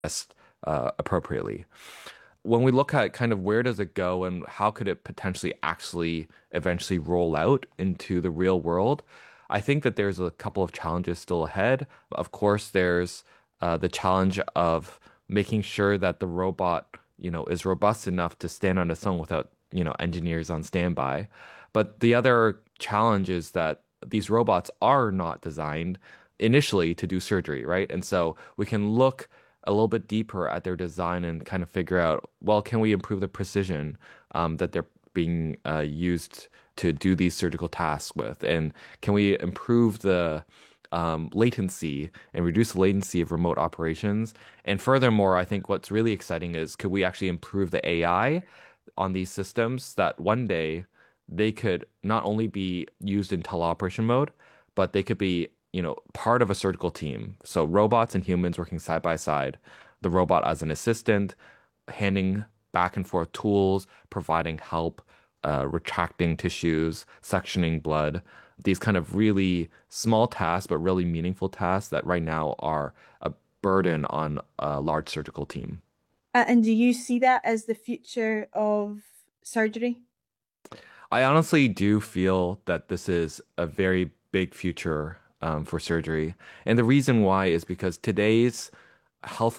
assessed appropriately. When we look at kind of where does it go and how could it potentially actually eventually roll out into the real world, I think that there's a couple of challenges still ahead. Of course, there's the challenge of making sure that the robot, is robust enough to stand on its own without, engineers on standby. But the other challenge is that these robots are not designed initially to do surgery, right? And so we can look a little bit deeper at their design and kind of figure out, well, can we improve the precision that they're being used to do these surgical tasks with? And can we improve the latency and reduce the latency of remote operations? And furthermore, I think what's really exciting is could we actually improve the AI on these systems that one day they could not only be used in teleoperation mode, but they could be, part of a surgical team. So robots and humans working side by side, the robot as an assistant, handing back and forth tools, providing help, retracting tissues, sectioning blood, these kind of really small tasks, but really meaningful tasks that right now are a burden on a large surgical team. And do you see that as the future of surgery? I honestly do feel that this is a very big future for surgery. And the reason why is because today's health